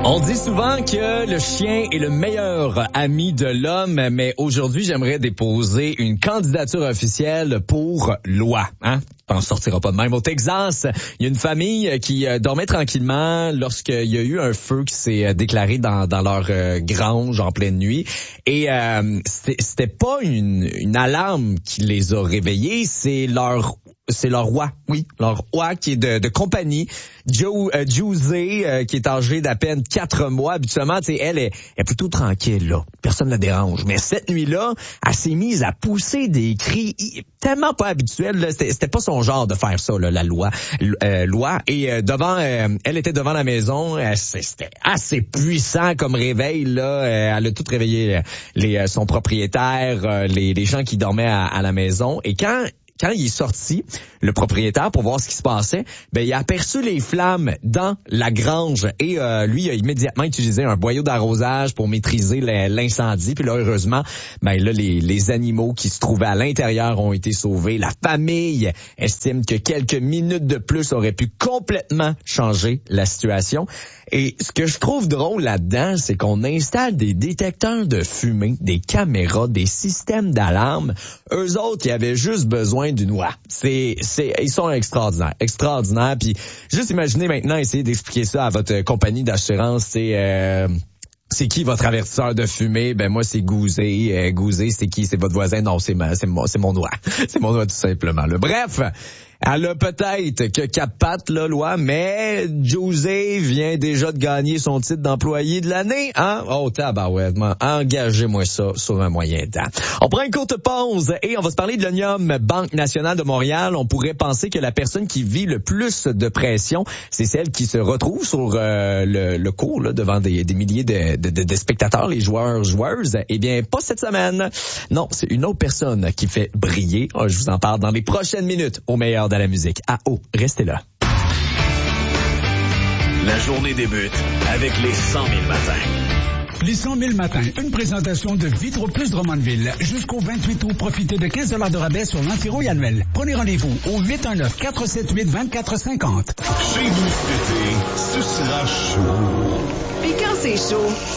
On dit souvent que le chien est le meilleur ami de l'homme, mais aujourd'hui, j'aimerais déposer une candidature officielle pour loi. On sortira pas de même. Au Texas, il y a une famille qui dormait tranquillement lorsqu'il y a eu un feu qui s'est déclaré dans leur grange en pleine nuit. Et c'était pas une alarme qui les a réveillés, c'est leur roi, oui, leur roi qui est de compagnie, Juicy, qui est âgée d'à peine 4 mois. Habituellement, tu sais, elle est plutôt tranquille, là. Personne ne la dérange. Mais cette nuit-là, elle s'est mise à pousser des cris tellement pas habituels, là. C'était pas son genre de faire ça, là, la loi. Et elle était devant la maison. C'était assez puissant comme réveil, là. Elle a tout réveillé son propriétaire, les gens qui dormaient à la maison. Et quand il est sorti, le propriétaire, pour voir ce qui se passait, il a aperçu les flammes dans la grange et lui, il a immédiatement utilisé un boyau d'arrosage pour maîtriser l'incendie. Puis là, heureusement, les animaux qui se trouvaient à l'intérieur ont été sauvés. La famille estime que quelques minutes de plus auraient pu complètement changer la situation. Et ce que je trouve drôle là-dedans, c'est qu'on installe des détecteurs de fumée, des caméras, des systèmes d'alarme. Eux autres, ils avaient juste besoin d'une loi. Ils sont extraordinaires. Puis juste imaginez maintenant essayer d'expliquer ça à votre compagnie d'assurance. C'est qui votre avertisseur de fumée? Moi, c'est Gouzé. Gouzé, c'est qui? C'est votre voisin? Non, c'est mon doigt. C'est mon doigt tout simplement. Là. Bref, elle a peut-être que 4 pattes, là, loi, mais José vient déjà de gagner son titre d'employé de l'année, hein? Oh, tabarouette, engagez-moi ça sur un moyen temps. On prend une courte pause et on va se parler de l'Onium Banque Nationale de Montréal. On pourrait penser que la personne qui vit le plus de pression, c'est celle qui se retrouve sur le court, là, devant des milliers de spectateurs, les joueuses. Eh bien, pas cette semaine. Non, c'est une autre personne qui fait briller. Je vous en parle dans les prochaines minutes au meilleur de la musique. Restez là. La journée débute avec les 100 000 matins. Les 100 000 matins, une présentation de Vitro Plus Drummondville. Jusqu'au 28 août, profitez de 15 $ de rabais sur l'antirouille annuel. Prenez rendez-vous au 819-478-2450. Chez vous cet été, ce sera chaud. Puis quand c'est chaud,